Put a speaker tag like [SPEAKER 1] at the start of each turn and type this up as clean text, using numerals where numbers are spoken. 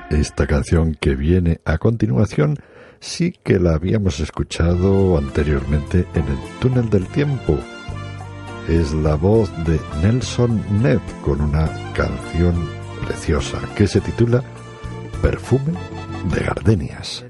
[SPEAKER 1] Esta canción que viene a continuación sí que la habíamos escuchado anteriormente en el Túnel del Tiempo. Es la voz de Nelson Ned con una canción preciosa que se titula Perfume de Gardenias.